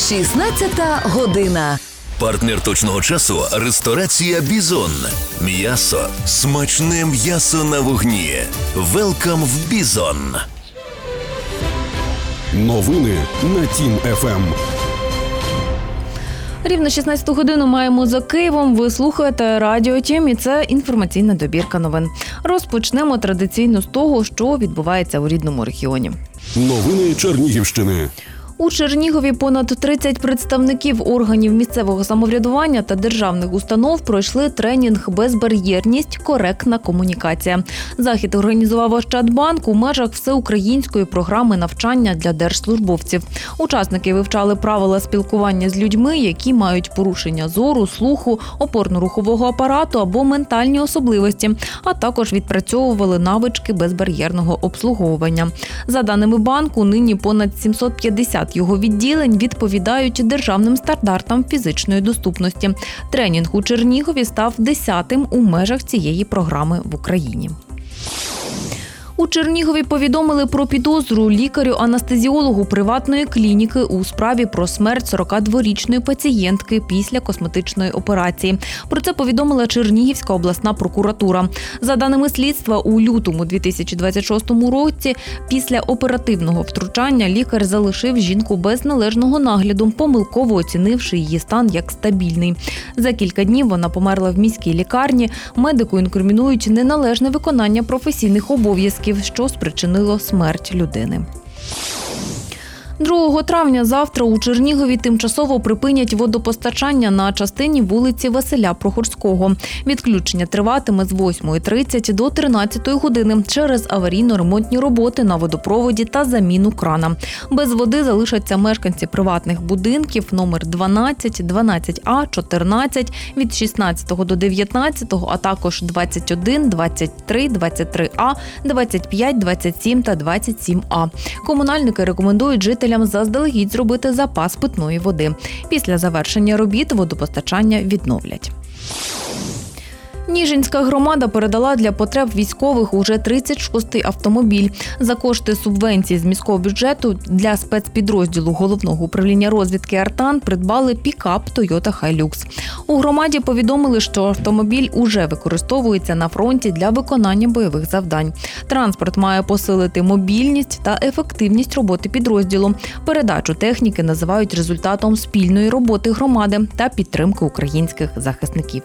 16 година. Партнер точного часу – ресторація «Бізон». М'ясо. Смачне м'ясо на вогні. Велкам в «Бізон». Новини на Тім ФМ. Рівно 16 годину маємо за Києвом. Ви слухаєте Радіо Тім, і це інформаційна добірка новин. Розпочнемо традиційно з того, що відбувається у рідному регіоні. Новини Чернігівщини. У Чернігові понад 30 представників органів місцевого самоврядування та державних установ пройшли тренінг «Безбар'єрність. Коректна комунікація». Захід організував Ощадбанк у межах всеукраїнської програми навчання для держслужбовців. Учасники вивчали правила спілкування з людьми, які мають порушення зору, слуху, опорно-рухового апарату або ментальні особливості, а також відпрацьовували навички безбар'єрного обслуговування. За даними банку, нині понад 750 його відділень відповідають державним стандартам фізичної доступності. Тренінг у Чернігові став 10-тим у межах цієї програми в Україні. У Чернігові повідомили про підозру лікарю-анестезіологу приватної клініки у справі про смерть 42-річної пацієнтки після косметичної операції. Про це повідомила Чернігівська обласна прокуратура. За даними слідства, у лютому 2026 році після оперативного втручання лікар залишив жінку без належного нагляду, помилково оцінивши її стан як стабільний. За кілька днів вона померла в міській лікарні. Медику інкримінують неналежне виконання професійних обов'язків, що спричинило смерть людини. 2 травня завтра у Чернігові тимчасово припинять водопостачання на частині вулиці Василя Прохорського. Відключення триватиме з 8:30 до 13 години через аварійно-ремонтні роботи на водопроводі та заміну крана. Без води залишаться мешканці приватних будинків номер 12, 12А, 14 від 16 до 19, а також 21, 23, 23А, 25, 27 та 27А. Комунальники рекомендують жителям заздалегідь зробити запас питної води. Після завершення робіт водопостачання відновлять. Ніжинська громада передала для потреб військових уже 36-й автомобіль. За кошти субвенції з міського бюджету для спецпідрозділу Головного управління розвідки «Артан» придбали пікап Toyota Hilux. У громаді повідомили, що автомобіль уже використовується на фронті для виконання бойових завдань. Транспорт має посилити мобільність та ефективність роботи підрозділу. Передачу техніки називають результатом спільної роботи громади та підтримки українських захисників.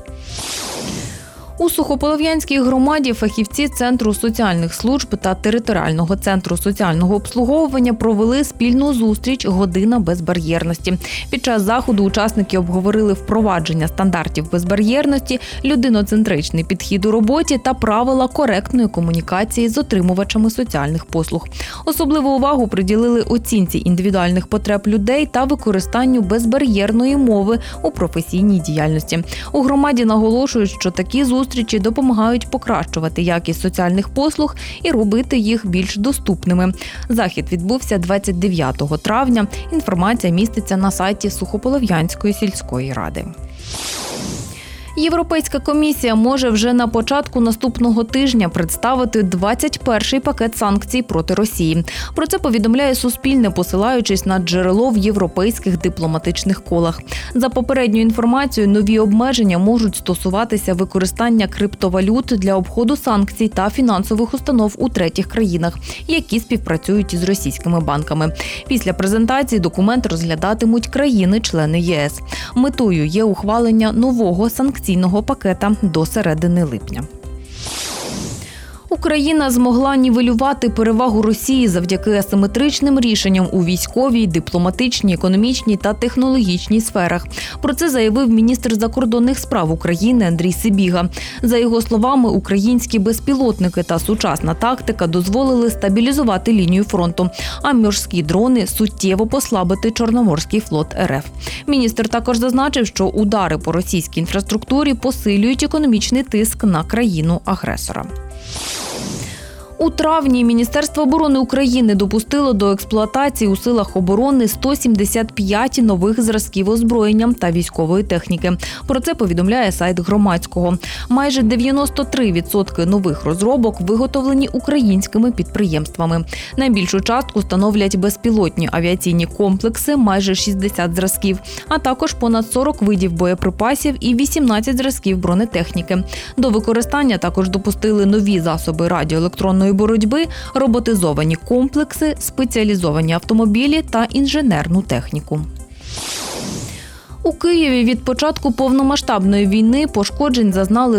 У Сухополов'янській громаді фахівці Центру соціальних служб та Територіального центру соціального обслуговування провели спільну зустріч «Година безбар'єрності». Під час заходу учасники обговорили впровадження стандартів безбар'єрності, людиноцентричний підхід у роботі та правила коректної комунікації з отримувачами соціальних послуг. Особливу увагу приділили оцінці індивідуальних потреб людей та використанню безбар'єрної мови у професійній діяльності. У громаді наголошують, що такі зустрічі допомагають покращувати якість соціальних послуг і робити їх більш доступними. Захід відбувся 29 травня. Інформація міститься на сайті Сухополов'янської сільської ради. Європейська комісія може вже на початку наступного тижня представити 21-й пакет санкцій проти Росії. Про це повідомляє Суспільне, посилаючись на джерело в європейських дипломатичних колах. За попередньою інформацією, нові обмеження можуть стосуватися використання криптовалют для обходу санкцій та фінансових установ у третіх країнах, які співпрацюють із російськими банками. Після презентації документ розглядатимуть країни-члени ЄС. Метою є ухвалення нового санкційного пакета до середини липня. Україна змогла нівелювати перевагу Росії завдяки асиметричним рішенням у військовій, дипломатичній, економічній та технологічній сферах. Про це заявив міністр закордонних справ України Андрій Сибіга. За його словами, українські безпілотники та сучасна тактика дозволили стабілізувати лінію фронту, а морські дрони суттєво послабити Чорноморський флот РФ. Міністр також зазначив, що удари по російській інфраструктурі посилюють економічний тиск на країну-агресора. У травні Міністерство оборони України допустило до експлуатації у силах оборони 175 нових зразків озброєння та військової техніки. Про це повідомляє сайт Громадського. Майже 93% нових розробок виготовлені українськими підприємствами. Найбільшу частку становлять безпілотні авіаційні комплекси, майже 60 зразків, а також понад 40 видів боєприпасів і 18 зразків бронетехніки. До використання також допустили нові засоби радіоелектронної боротьби, роботизовані комплекси, спеціалізовані автомобілі та інженерну техніку. У Києві від початку повномасштабної війни пошкоджень зазнали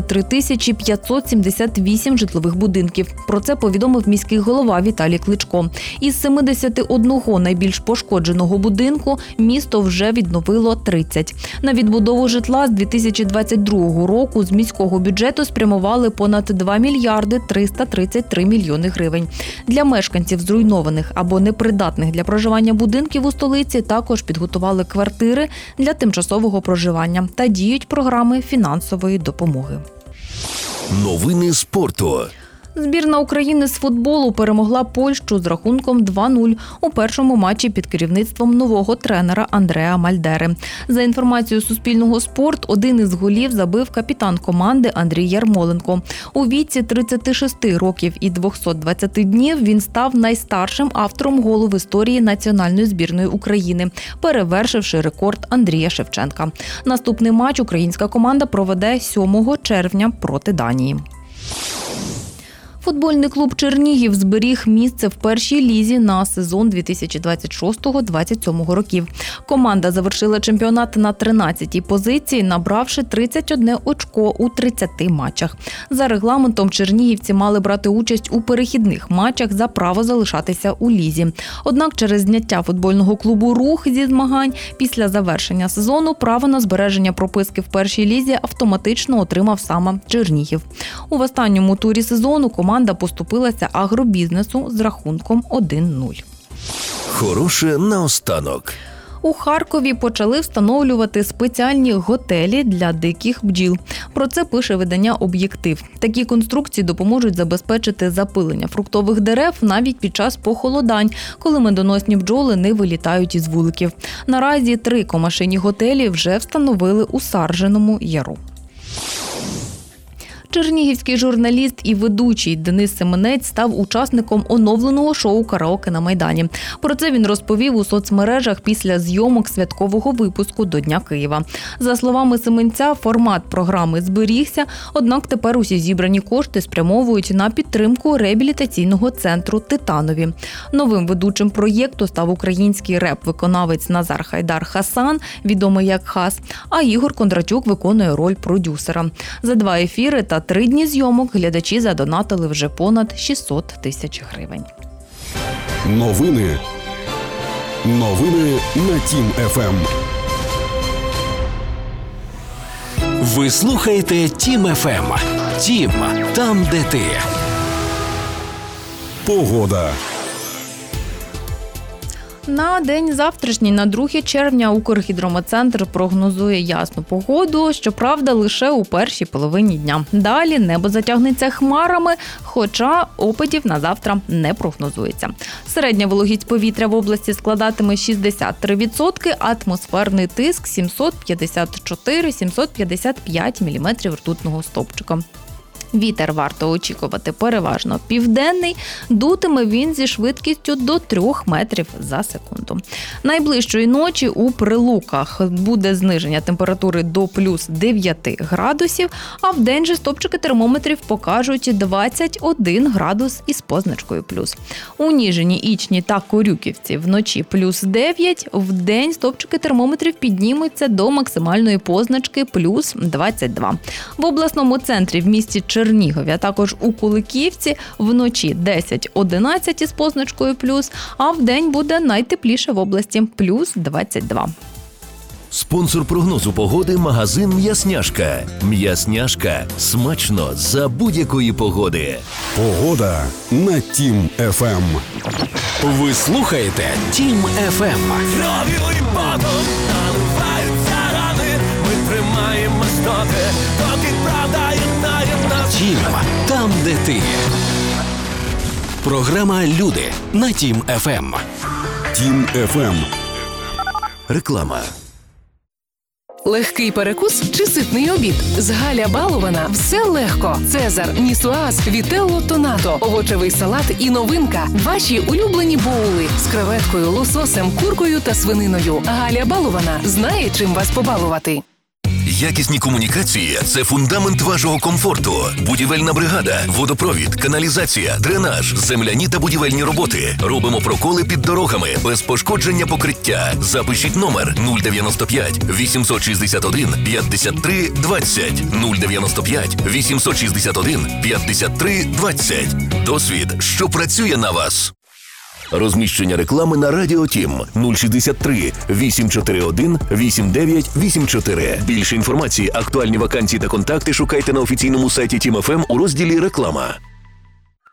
3578 житлових будинків. Про це повідомив міський голова Віталій Кличко. Із 71 найбільш пошкодженого будинку місто вже відновило 30. На відбудову житла з 2022 року з міського бюджету спрямували понад 2 мільярди 333 мільйони гривень. Для мешканців зруйнованих або непридатних для проживання будинків у столиці також підготували квартири для тимчасового проживання та діють програми фінансової допомоги. Новини спорту. Збірна України з футболу перемогла Польщу з рахунком 2-0 у першому матчі під керівництвом нового тренера Андреа Мальдери. За інформацією Суспільного спорт, один із голів забив капітан команди Андрій Ярмоленко. У віці 36 років і 220 днів він став найстаршим автором голу в історії національної збірної України, перевершивши рекорд Андрія Шевченка. Наступний матч українська команда проведе 7 червня проти Данії. Футбольний клуб «Чернігів» зберіг місце в першій лізі на сезон 2026-2027 років. Команда завершила чемпіонат на 13-й позиції, набравши 31 очко у 30 матчах. За регламентом чернігівці мали брати участь у перехідних матчах за право залишатися у лізі. Однак через зняття футбольного клубу «Рух» зі змагань після завершення сезону право на збереження прописки в першій лізі автоматично отримав саме Чернігів. У останньому турі сезону команда поступилася агробізнесу з рахунком 1-0. Хороше наостанок. У Харкові почали встановлювати спеціальні готелі для диких бджіл. Про це пише видання «Об'єктив». Такі конструкції допоможуть забезпечити запилення фруктових дерев навіть під час похолодань, коли медоносні бджоли не вилітають із вуликів. Наразі 3 комашині готелі вже встановили у Сарженому Яру. Чернігівський журналіст і ведучий Денис Семенець став учасником оновленого шоу «Караоке на Майдані». Про це він розповів у соцмережах після зйомок святкового випуску до Дня Києва. За словами Семенця, формат програми зберігся, однак тепер усі зібрані кошти спрямовують на підтримку реабілітаційного центру «Титанові». Новим ведучим проєкту став український реп-виконавець Назар Хайдар Хасан, відомий як Хас, а Ігор Кондратюк виконує роль продюсера. За 2 ефіри та 3 дні зйомок глядачі задонатили вже понад 600 тисяч гривень. Новини на Тім ФМ. Ви слухаєте Тім ФМ. Тім – там, де ти. Погода. На день завтрашній, на 2 червня, Укргідрометцентр прогнозує ясну погоду, щоправда, лише у першій половині дня. Далі небо затягнеться хмарами, хоча опадів на завтра не прогнозується. Середня вологість повітря в області складатиме 63%, атмосферний тиск 754-755 мм ртутного стовпчика. Вітер варто очікувати переважно південний, дутиме він зі швидкістю до 3 метрів за секунду. Найближчої ночі у Прилуках буде зниження температури до плюс 9 градусів, а вдень же стопчики термометрів покажуть 21 градус із позначкою плюс. У Ніжині, Ічні та Корюківці вночі плюс 9, вдень стопчики термометрів піднімуться до максимальної позначки плюс 22. В обласному центрі в місті Чернігові, а також у Куликівці вночі 10-11 із позначкою плюс, а вдень буде найтепліше в області плюс 22. Спонсор прогнозу погоди – магазин «М'ясняшка». «М'ясняшка» – смачно за будь-якої погоди. Погода на Тім ФМ. Ви слухаєте Тім ФМ. Кров'ю і потом наливаються рани. Ми тримаємо стоти, доки правда єднає нас. Тім – там, де ти. Програма «Люди» на Тім ФМ. Тім ФМ. Реклама. Легкий перекус чи ситний обід? З Галя Балована все легко. Цезар, нісуаз, вітелло тонато, овочевий салат і новинка. Ваші улюблені боули з креветкою, лососем, куркою та свининою. Галя Балована знає, чим вас побалувати. Якісні комунікації – це фундамент вашого комфорту. Будівельна бригада, водопровід, каналізація, дренаж, земляні та будівельні роботи. Робимо проколи під дорогами без пошкодження покриття. Запишіть номер 095 861 53 20. 095 861 53 20. Досвід, що працює на вас. Розміщення реклами на Радіо Тім 063 841 8984. Більше інформації, актуальні вакансії та контакти шукайте на офіційному сайті Тім ФМ у розділі «Реклама».